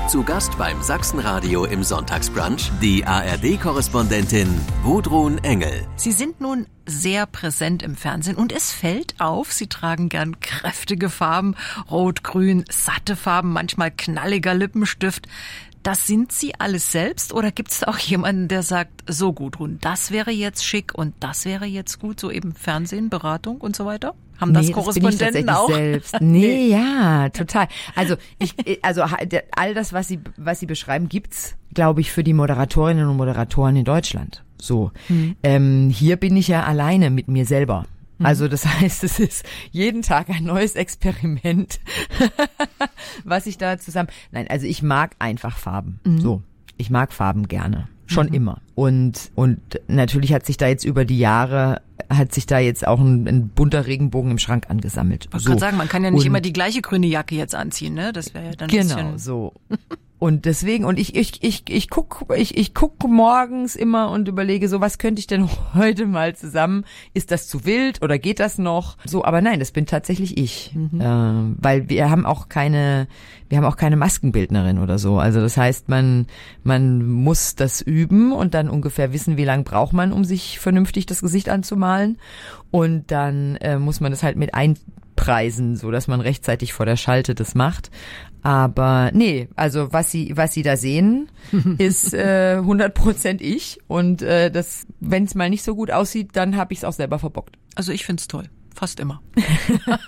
Zu Gast beim Sachsenradio im Sonntagsbrunch die ARD-Korrespondentin Gudrun Engel. Sie sind nun sehr präsent im Fernsehen und es fällt auf, Sie tragen gern kräftige Farben, rot, grün, satte Farben, manchmal knalliger Lippenstift. Das sind Sie alles selbst oder gibt es auch jemanden, der sagt, so Gudrun, das wäre jetzt schick und das wäre jetzt gut, so eben Fernsehen, Beratung und so weiter? Haben das Korrespondenten das auch? Selbst. Nee, ja, total. Also all das, was Sie beschreiben, gibt's, glaube ich, für die Moderatorinnen und Moderatoren in Deutschland. So. Hier bin ich ja alleine mit mir selber. Also das heißt, es ist jeden Tag ein neues Experiment, was ich da zusammen... Nein, also ich mag einfach Farben. So, ich mag Farben gerne. Schon immer. Und natürlich hat sich da jetzt über die Jahre auch ein bunter Regenbogen im Schrank angesammelt. Ich kann sagen, man kann ja nicht immer die gleiche grüne Jacke jetzt anziehen, ne? Das wäre ja dann ein bisschen... Genau, so. Und deswegen, und ich guck morgens immer und überlege so, was könnte ich denn heute mal zusammen? Ist das zu wild oder geht das noch? So, aber nein, das bin tatsächlich ich. Weil wir haben auch keine Maskenbildnerin oder so. Also das heißt, man muss das üben und dann ungefähr wissen, wie lange braucht man, um sich vernünftig das Gesicht anzumalen. Und dann muss man das halt mit einpreisen, so dass man rechtzeitig vor der Schalte das macht. Aber nee, also was Sie da sehen, ist 100% ich. Und wenn es mal nicht so gut aussieht, dann habe ich es auch selber verbockt. Also ich find's toll. Fast immer.